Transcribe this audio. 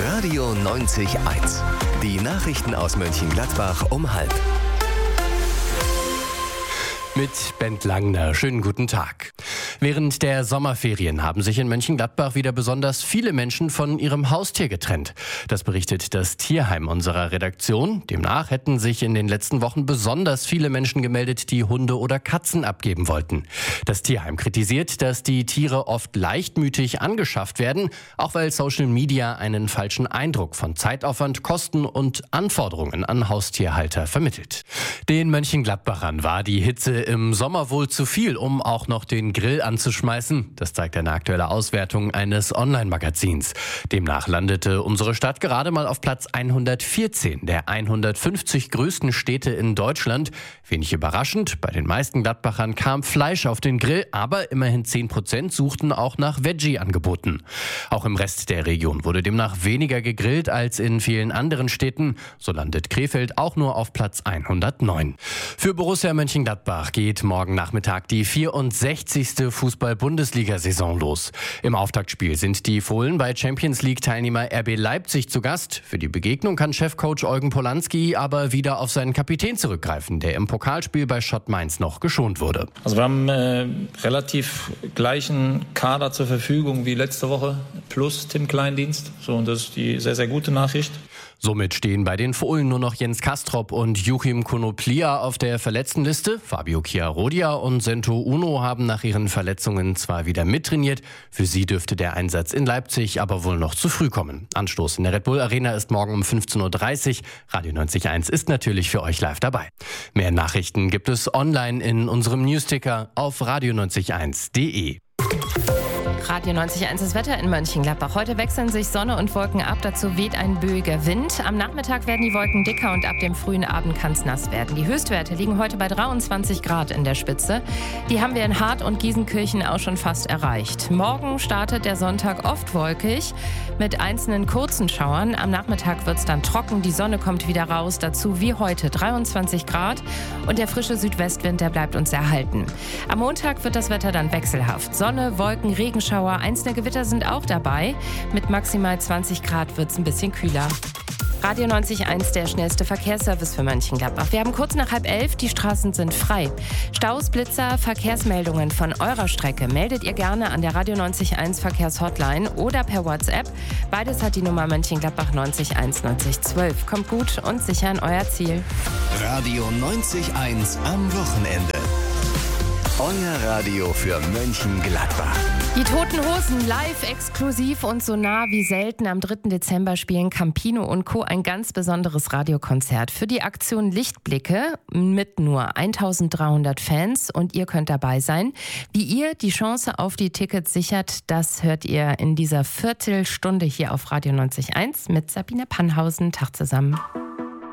Radio 90.1. Die Nachrichten aus Mönchengladbach um 12:30. Mit Bent Langner. Schönen guten Tag. Während der Sommerferien haben sich in Mönchengladbach wieder besonders viele Menschen von ihrem Haustier getrennt. Das berichtet das Tierheim unserer Redaktion. Demnach hätten sich in den letzten Wochen besonders viele Menschen gemeldet, die Hunde oder Katzen abgeben wollten. Das Tierheim kritisiert, dass die Tiere oft leichtmütig angeschafft werden, auch weil Social Media einen falschen Eindruck von Zeitaufwand, Kosten und Anforderungen an Haustierhalter vermittelt. Den Mönchengladbachern war die Hitze im Sommer wohl zu viel, um auch noch den Grill anzuschmeißen. Das zeigt eine aktuelle Auswertung eines Online-Magazins. Demnach landete unsere Stadt gerade mal auf Platz 114 der 150 größten Städte in Deutschland. Wenig überraschend, bei den meisten Gladbachern kam Fleisch auf den Grill, aber immerhin 10% suchten auch nach Veggie-Angeboten. Auch im Rest der Region wurde demnach weniger gegrillt als in vielen anderen Städten. So landet Krefeld auch nur auf Platz 109. Für Borussia Mönchengladbach geht morgen Nachmittag die 64. Fußball-Bundesliga-Saison los. Im Auftaktspiel sind die Fohlen bei Champions-League-Teilnehmer RB Leipzig zu Gast. Für die Begegnung kann Chefcoach Eugen Polanski aber wieder auf seinen Kapitän zurückgreifen, der im Pokalspiel bei Schott Mainz noch geschont wurde. Also wir haben relativ gleichen Kader zur Verfügung wie letzte Woche, plus Tim Kleindienst. Und das ist die sehr, sehr gute Nachricht. Somit stehen bei den Fohlen nur noch Jens Kastrop und Joachim Konoplia auf der Verletztenliste. Fabio Chiarodia und Sento Uno haben nach ihren Verletzungen zwar wieder mittrainiert. Für sie dürfte der Einsatz in Leipzig aber wohl noch zu früh kommen. Anstoß in der Red Bull Arena ist morgen um 15:30 Uhr. Radio 90.1 ist natürlich für euch live dabei. Mehr Nachrichten gibt es online in unserem Newsticker auf radio90.1.de. Radio 90.1 das Wetter in Mönchengladbach. Heute wechseln sich Sonne und Wolken ab. Dazu weht ein böiger Wind. Am Nachmittag werden die Wolken dicker und ab dem frühen Abend kann es nass werden. Die Höchstwerte liegen heute bei 23 Grad in der Spitze. Die haben wir in Hart und Giesenkirchen auch schon fast erreicht. Morgen startet der Sonntag oft wolkig mit einzelnen kurzen Schauern. Am Nachmittag wird es dann trocken. Die Sonne kommt wieder raus. Dazu wie heute 23 Grad. Und der frische Südwestwind, der bleibt uns erhalten. Am Montag wird das Wetter dann wechselhaft. Sonne, Wolken, Regenschauer. Einzelne Gewitter sind auch dabei. Mit maximal 20 Grad wird es ein bisschen kühler. Radio 90.1, der schnellste Verkehrsservice für Mönchengladbach. Wir haben kurz nach 10:30, die Straßen sind frei. Staus, Blitzer, Verkehrsmeldungen von eurer Strecke meldet ihr gerne an der Radio 90.1 Verkehrshotline oder per WhatsApp. Beides hat die Nummer Mönchengladbach 90.1 9012. Kommt gut und sicher an euer Ziel. Radio 90.1 am Wochenende. Euer Radio für Mönchengladbach. Die Toten Hosen live, exklusiv und so nah wie selten. Am 3. Dezember spielen Campino und Co. ein ganz besonderes Radiokonzert für die Aktion Lichtblicke mit nur 1300 Fans und ihr könnt dabei sein. Wie ihr die Chance auf die Tickets sichert, das hört ihr in dieser Viertelstunde hier auf Radio 90.1 mit Sabine Pannhausen. Tag zusammen.